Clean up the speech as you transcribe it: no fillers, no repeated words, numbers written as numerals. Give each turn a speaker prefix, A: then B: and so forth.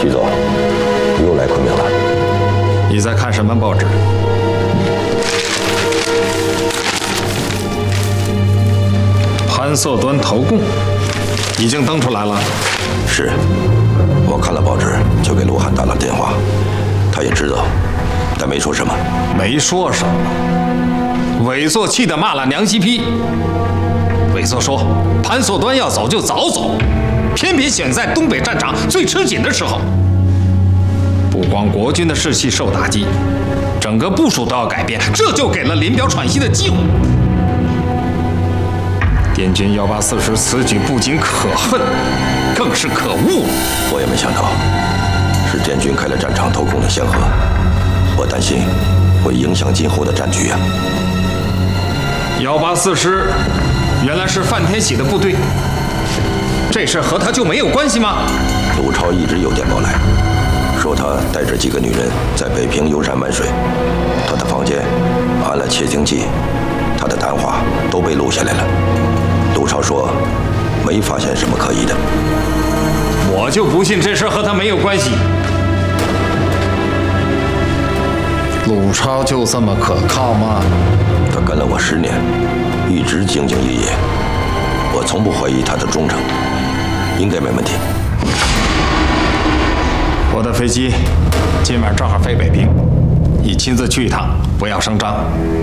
A: 徐总，你又来昆明了？
B: 你在看什么报纸？潘寿端投共已经登出来了。
A: 是，我看了报纸，就给陆汉打了电话，他也知道，但没说什么。
B: 没说什么，猥琐气的骂了梁希丕。猥琐说潘寿端要走就早走，偏偏选在东北战场最吃紧的时候。不光国军的士气受打击，整个部署都要改变，这就给了林彪喘息的机会。滇军184师此举不仅可恨，更是可恶。
A: 我也没想到，是滇军开了战场投共的先河，我担心会影响今后的战局啊。
B: 184师原来是范天喜的部队，这事和他就没有关系吗？
A: 陆超一直有电报来，说他带着几个女人在北平游山玩水，他的房间安了窃听器，他的谈话都被录下来了。陆超说没发现什么可疑的。
B: 我就不信这事和他没有关系。陆超就这么可靠吗？
A: 他跟了我10年，一直兢兢业业，我从不怀疑他的忠诚，应该没问题。
B: 我的飞机今晚正好飞北平，你亲自去一趟，不要声张。